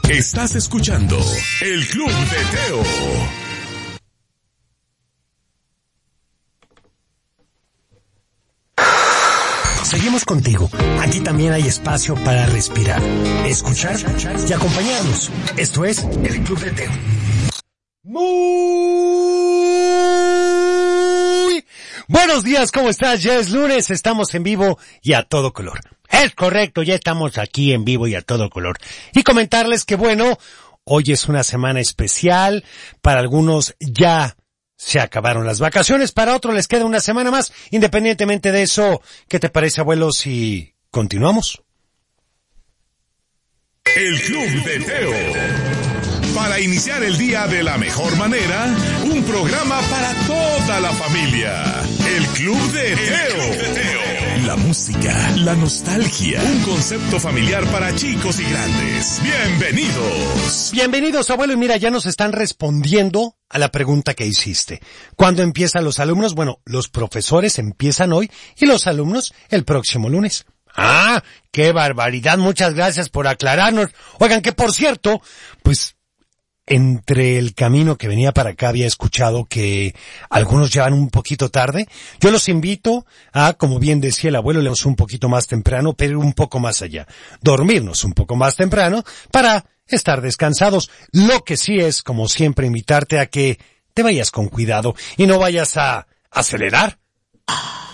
Estás escuchando El Club de Teo. Seguimos contigo. Aquí también hay espacio para respirar, escuchar y acompañarnos. Esto es El Club de Teo. Muy buenos días, ¿cómo estás? Ya es lunes, estamos en vivo y a todo color. Es correcto, ya estamos aquí en vivo y a todo color. Y comentarles que bueno, hoy es una semana especial. Para algunos ya se acabaron las vacaciones, para otros les queda una semana más. Independientemente de eso, ¿qué te parece, abuelo, si continuamos? El Club de Teo. Para iniciar el día de la mejor manera, un programa para toda la familia. El Club de Teo. La música, la nostalgia, un concepto familiar para chicos y grandes. ¡Bienvenidos! Bienvenidos, abuelo. Y mira, ya nos están respondiendo a la pregunta que hiciste. ¿Cuándo empiezan los alumnos? Bueno, los profesores empiezan hoy y los alumnos el próximo lunes. ¡Ah! ¡Qué barbaridad! Muchas gracias por aclararnos. Oigan, que por cierto, pues entre el camino que venía para acá había escuchado que algunos ya van un poquito tarde. Yo los invito a, como bien decía el abuelo, leernos un poquito más temprano, pero ir un poco más allá. Dormirnos un poco más temprano para estar descansados. Lo que sí es, como siempre, invitarte a que te vayas con cuidado y no vayas a acelerar.